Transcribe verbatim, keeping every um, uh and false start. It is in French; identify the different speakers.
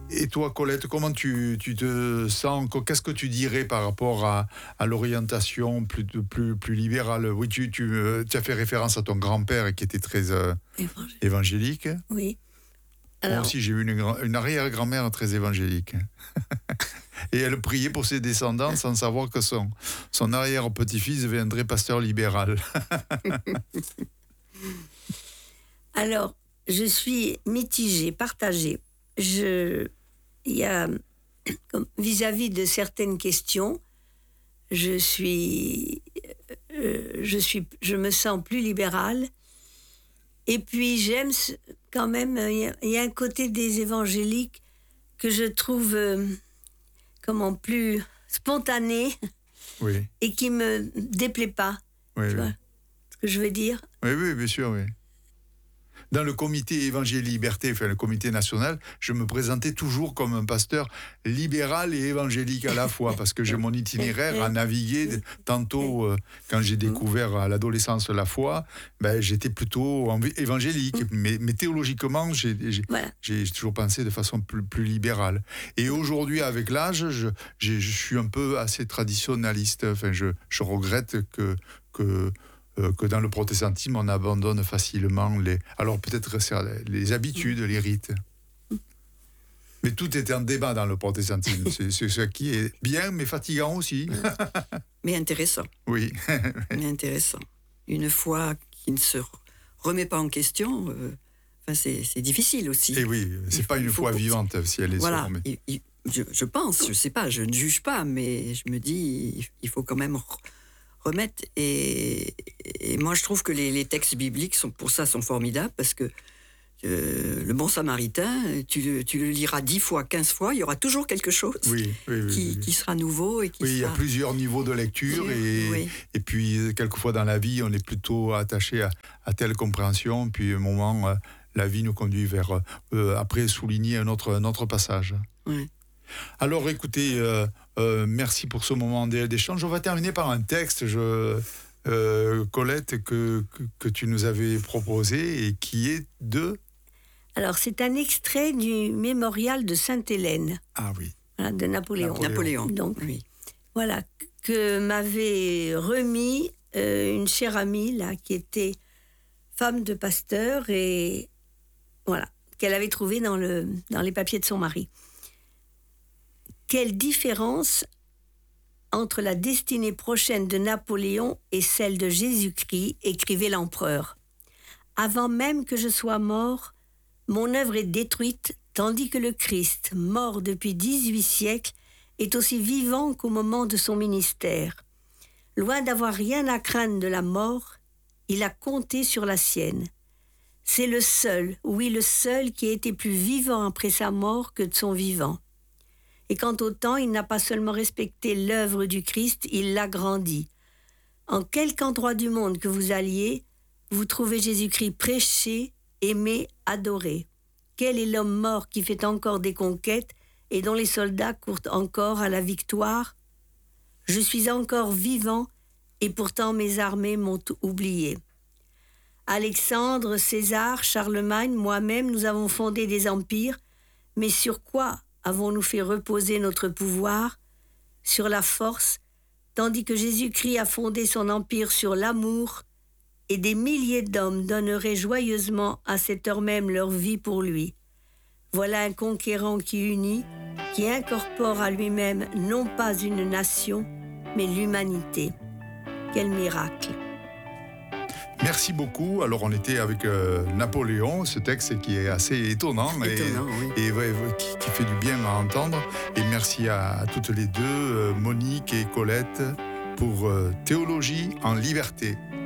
Speaker 1: et toi, Colette, comment tu, tu te sens? Qu'est-ce que tu dirais par rapport à, à l'orientation plus, plus, plus libérale? Oui, tu, tu, tu as fait référence à ton grand-père qui était très euh, évangélique. évangélique.
Speaker 2: Oui.
Speaker 1: Alors... Moi aussi, j'ai eu une, une arrière-grand-mère très évangélique. Et elle priait pour ses descendants sans savoir que son, son arrière-petit-fils deviendrait pasteur libéral.
Speaker 2: Alors, je suis mitigée, partagée. Je, il y a, vis-à-vis de certaines questions, je suis, euh, je suis, je me sens plus libérale. Et puis, j'aime quand même, il y a, il y a un côté des évangéliques que je trouve, euh, comment, plus spontané,
Speaker 1: oui.
Speaker 2: Et qui me déplaît pas.
Speaker 1: Oui,
Speaker 2: tu
Speaker 1: oui.
Speaker 2: vois ce que je veux dire?
Speaker 1: Oui, oui, bien sûr, oui. Dans le comité Évangile Liberté, enfin le comité national, je me présentais toujours comme un pasteur libéral et évangélique à la fois, parce que j'ai mon itinéraire à naviguer. Tantôt, euh, quand j'ai découvert à l'adolescence la foi, ben, j'étais plutôt évangélique, mais, mais théologiquement, j'ai, j'ai, voilà. j'ai toujours pensé de façon plus, plus libérale. Et aujourd'hui, avec l'âge, je, je, je suis un peu assez traditionnaliste. Enfin, je, je regrette que... que que dans le protestantisme, on abandonne facilement les... Alors peut-être les habitudes, les rites. Mais tout est un débat dans le protestantisme. C'est, c'est ce qui est bien, mais fatigant aussi.
Speaker 3: Mais intéressant.
Speaker 1: Oui.
Speaker 3: Mais intéressant. Une foi qui ne se remet pas en question, euh, enfin c'est, c'est difficile aussi.
Speaker 1: Et oui, c'est il pas faut, une foi vivante si elle est
Speaker 3: voilà,
Speaker 1: se remet.
Speaker 3: Il, il, je, je pense, je sais pas, je ne juge pas, mais je me dis, il faut quand même... remettre et, et moi je trouve que les, les textes bibliques sont, pour ça sont formidables parce que euh, le bon samaritain tu, tu le liras dix fois, quinze fois, il y aura toujours quelque chose
Speaker 1: oui, oui, oui,
Speaker 3: qui,
Speaker 1: oui.
Speaker 3: qui sera nouveau et qui
Speaker 1: oui,
Speaker 3: sera...
Speaker 1: il y a plusieurs niveaux de lecture et, oui. et puis quelquefois dans la vie on est plutôt attaché à, à telle compréhension puis à un moment la vie nous conduit vers euh, après souligner un autre, un autre passage.
Speaker 3: Oui.
Speaker 1: Alors écoutez, euh, euh, merci pour ce moment d'échange. On va terminer par un texte, je, euh, Colette, que, que, que tu nous avais proposé et qui est de...
Speaker 2: Alors c'est un extrait du mémorial de Sainte-Hélène.
Speaker 1: Ah oui.
Speaker 2: Voilà, de Napoléon.
Speaker 3: Napoléon.
Speaker 2: Donc,
Speaker 3: oui.
Speaker 2: Voilà, que m'avait remis euh, une chère amie, là, qui était femme de pasteur et voilà, qu'elle avait trouvé dans, le, dans les papiers de son mari. Quelle différence entre la destinée prochaine de Napoléon et celle de Jésus-Christ, écrivait l'empereur. Avant même que je sois mort, mon œuvre est détruite, tandis que le Christ, mort depuis dix-huit siècles, est aussi vivant qu'au moment de son ministère. Loin d'avoir rien à craindre de la mort, il a compté sur la sienne. C'est le seul, oui le seul, qui a été plus vivant après sa mort que de son vivant. Et quant au temps, il n'a pas seulement respecté l'œuvre du Christ, il l'a grandi. En quelque endroit du monde que vous alliez, vous trouvez Jésus-Christ prêché, aimé, adoré. Quel est l'homme mort qui fait encore des conquêtes et dont les soldats courent encore à la victoire? Je suis encore vivant et pourtant mes armées m'ont oublié. Alexandre, César, Charlemagne, moi-même, nous avons fondé des empires, mais sur quoi avons-nous fait reposer notre pouvoir? Sur la force, tandis que Jésus-Christ a fondé son empire sur l'amour, et des milliers d'hommes donneraient joyeusement à cette heure même leur vie pour lui. Voilà un conquérant qui unit, qui incorpore à lui-même non pas une nation, mais l'humanité. Quel miracle!
Speaker 1: Merci beaucoup. Alors on était avec euh, Napoléon, ce texte qui est assez étonnant,
Speaker 3: étonnant
Speaker 1: et,
Speaker 3: oui.
Speaker 1: et ouais, qui, qui fait du bien à entendre. Et merci à, à toutes les deux, euh, Monique et Colette, pour euh, Théologie en liberté.